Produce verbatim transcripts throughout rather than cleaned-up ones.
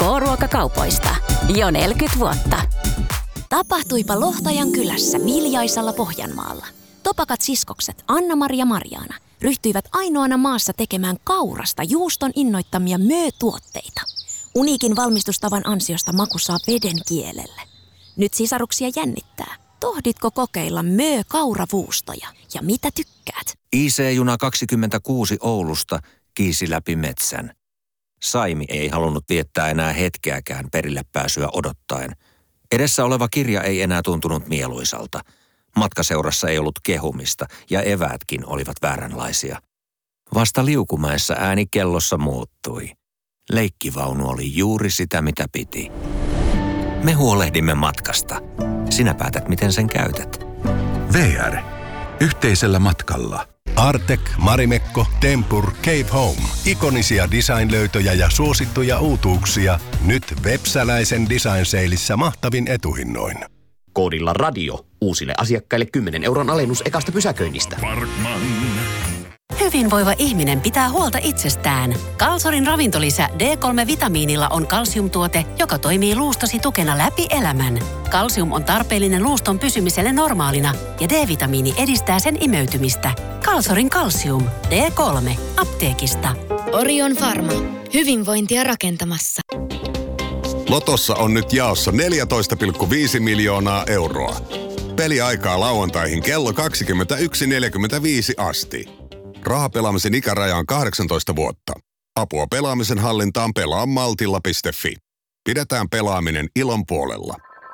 K-ruokakaupoista. Jo neljäkymmentä vuotta. Tapahtuipa Lohtajan kylässä Viljaisalla Pohjanmaalla. Topakat siskokset Anna-Mari ja Marjaana ryhtyivät ainoana maassa tekemään kaurasta juuston innoittamia möötuotteita. Uniikin valmistustavan ansiosta maku saa veden kielelle. Nyt sisaruksia jännittää. Tohditko kokeilla möö-kauravuustoja ja mitä tykkäät? I C-juna kaksikymmentäkuusi Oulusta kiisi läpi metsän. Saimi ei halunnut viettää enää hetkeäkään perille pääsyä odottaen. Edessä oleva kirja ei enää tuntunut mieluisalta. Matkaseurassa ei ollut kehumista ja eväätkin olivat vääränlaisia. Vasta Liukumäessä ääni kellossa muuttui. Leikkivaunu oli juuri sitä, mitä piti. Me huolehdimme matkasta. Sinä päätät, miten sen käytät. V R. Yhteisellä matkalla. Artek, Marimekko, Tempur, Cave Home. Ikonisia design-löytöjä ja suosittuja uutuuksia. Nyt Vepsäläisen design saleissa mahtavin etuhinnoin. Koodilla radio. Uusille asiakkaille kymmenen euron alennus ekasta pysäköinnistä. Parkman. Hyvinvoiva ihminen pitää huolta itsestään. Kalsorin ravintolisä D kolme -vitamiinilla on kalsiumtuote, joka toimii luustosi tukena läpi elämän. Kalsium on tarpeellinen luuston pysymiselle normaalina ja D-vitamiini edistää sen imeytymistä. Kalsorin kalsium. D kolme. Apteekista. Orion Pharma. Hyvinvointia rakentamassa. Lotossa on nyt jaossa neljätoista pilkku viisi miljoonaa euroa. Peliaikaa lauantaihin kello kaksikymmentäyksi neljäkymmentäviisi asti. Rahapelaamisen ikäraja on kahdeksantoista vuotta. Apua pelaamisen hallintaan pelaa maltilla piste fi. Pidetään pelaaminen ilon puolella.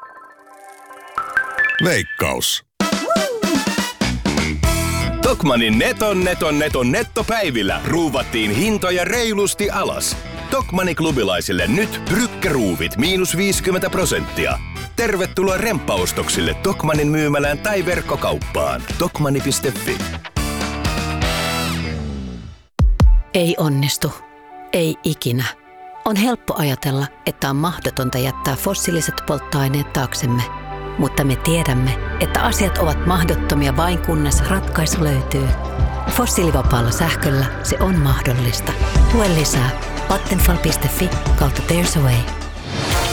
Veikkaus. Tokmannin neton neton neton nettopäivillä ruuvattiin hintoja reilusti alas. Tokmanni-klubilaisille nyt brykkäruuvit miinus viisikymmentä prosenttia. Tervetuloa remppaostoksille Tokmannin myymälään tai verkkokauppaan. Tokmanni piste fi. Ei onnistu. Ei ikinä. On helppo ajatella, että on mahdotonta jättää fossiiliset polttoaineet taaksemme. Mutta me tiedämme, että asiat ovat mahdottomia vain kunnes ratkaisu löytyy. Fossiilivapaalla sähköllä se on mahdollista. Lue lisää vattenfall piste fi kautta There's a Way.